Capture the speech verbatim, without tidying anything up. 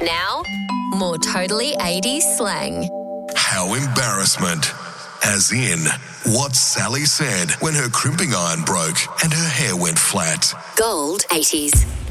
Now, more totally eighties slang. How embarrassment. As in, what Sally said when her crimping iron broke and her hair went flat. Gold eighties.